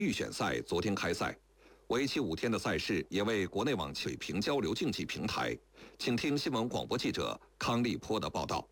预选赛昨天开赛，为期5天的赛事也为国内网水平交流竞技平台。请听新闻广播记者康立波的报道。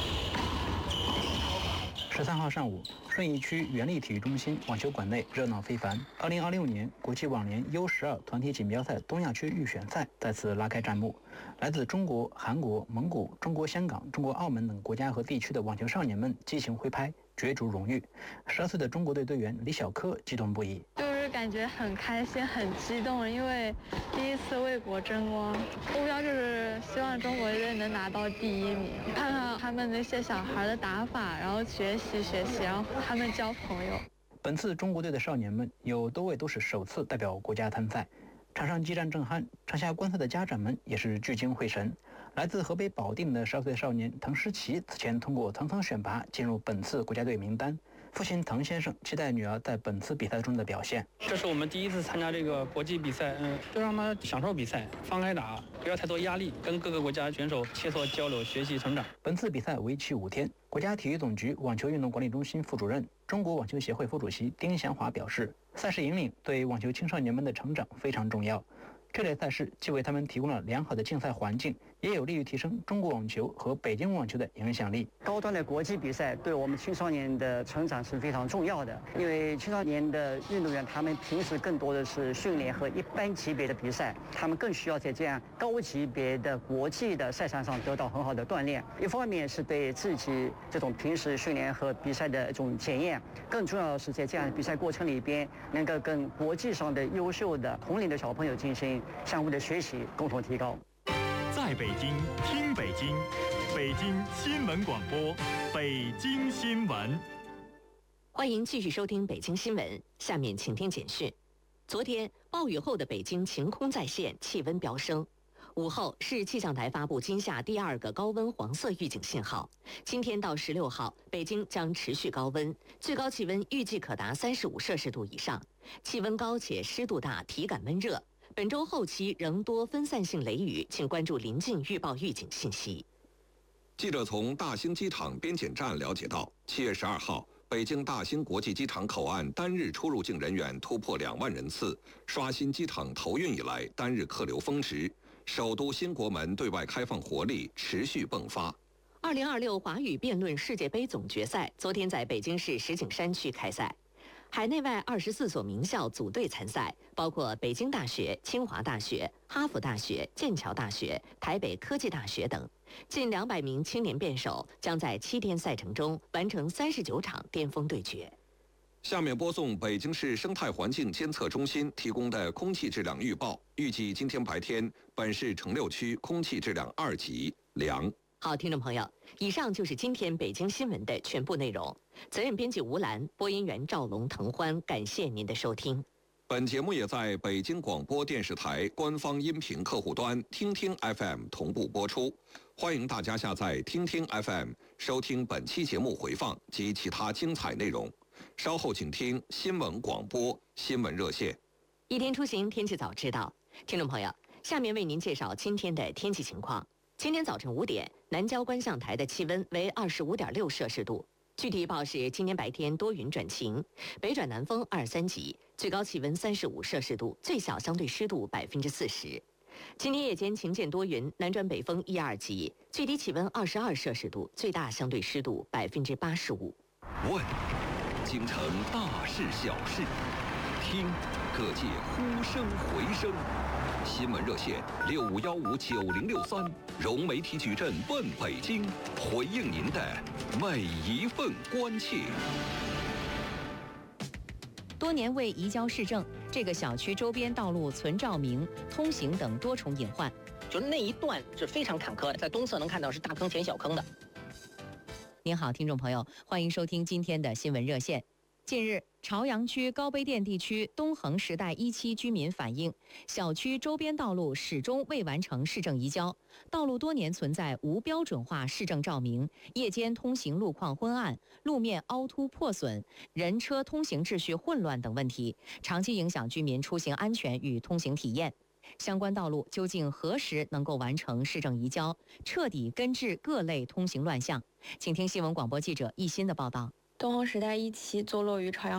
13号上午，顺义区原力体育中心网球馆内热闹非凡。2026年国际网联 U12 团体锦标赛东亚区预选赛再次拉开战幕。来自中国、韩国、蒙古、中国香港、中国澳门等国家和地区的网球少年们激情挥拍，角逐荣誉。12岁的中国队队员李小柯激动不已。 感觉很开心很激动，因为第一次为国争光，目标就是希望中国队能拿到第1名，看看他们那些小孩的打法，然后学习，然后他们交朋友。 本次中国队的少年们有多位都是首次代表国家参赛，场上激战震撼，场下观赛的家长们也是聚精会神。来自河北保定的12岁少年滕诗琪此前通过层层选拔进入本次国家队名单。父亲滕先生期待女儿在本次比赛中的表现。 这是我们第一次参加这个国际比赛，就让他享受比赛，放开打，不要太多压力，跟各个国家选手切磋交流，学习成长。 本次比赛为期5天。国家体育总局网球运动管理中心副主任、中国网球协会副主席丁祥华表示，赛事引领对网球青少年们的成长非常重要。这类赛事既为他们提供了良好的竞赛环境，也有利于提升中国网球和北京网球的影响力。 高端的国际比赛对我们青少年的成长是非常重要的，因为青少年的运动员他们平时更多的是训练和一般级别的比赛，他们更需要在这样高级别的国际的赛场上得到很好的锻炼。一方面是对自己这种平时训练和比赛的一种检验，更重要的是在这样的比赛过程里边，能够跟国际上的优秀的同龄的小朋友进行相互的学习，共同提高。 在北京听北京，北京新闻广播，北京新闻。 欢迎继续收听北京新闻，下面请听简讯。昨天暴雨后的北京晴空再现，气温飙升。午后，市气象台发布今夏第2个高温黄色预警信号。今天到16号，北京将持续高温，最高气温预计可达35摄氏度以上，气温高且湿度大，体感闷热。本周后期仍多分散性雷雨，请关注临近预报预警信息。 记者从大兴机场边检站了解到，7月12号，北京大兴国际机场口岸单日出入境人员突破2万人次，刷新机场投运以来单日客流峰值。首都新国门对外开放活力持续迸发。 2026华语辩论世界杯总决赛昨天在北京市石景山区开赛。海内外24所名校组队参赛，包括北京大学、清华大学、哈佛大学、剑桥大学、台北科技大学等。近200名青年辩手将在7天赛程中完成39场巅峰对决。 下面播送北京市生态环境监测中心提供的空气质量预报。预计今天白天，本市城6区空气质量2级，良。 好，听众朋友，以上就是今天北京新闻的全部内容。责任编辑吴兰，播音员赵龙、滕欢，感谢您的收听。 本节目也在北京广播电视台官方音频客户端听听 FM 同步播出，欢迎大家下载听听 FM 收听本期节目回放及其他精彩内容。稍后请听新闻广播新闻热线。 一天出行，天气早知道。听众朋友，下面为您介绍今天的天气情况。今天早晨5点，南郊观象台的气温为25.6摄氏度。具体预报是今天白天多云转晴，北转南风2、3级，最高气温35摄氏度，最小相对湿度40%。今天夜间晴见多云，南转北风1、2级，最低气温22摄氏度，最大相对湿度85%。 问，京城大事小事，听，各界呼声回声。新闻热线65159063，融媒体矩阵问北京，回应您的每一份关切。 多年未移交市政，这个小区周边道路存照明、通行等多重隐患。 就是那一段是非常坎坷的，在东侧能看到是大坑填小坑的。 您好，听众朋友，欢迎收听今天的新闻热线。近日，朝阳区高碑店地区东恒时代1期居民反映，小区周边道路始终未完成市政移交，道路多年存在无标准化市政照明，夜间通行路况昏暗，路面凹凸破损，人车通行秩序混乱等问题，长期影响居民出行安全与通行体验。相关道路究竟何时能够完成市政移交，彻底根治各类通行乱象？请听新闻广播记者易鑫的报道。 东恒时代1期坐落于朝阳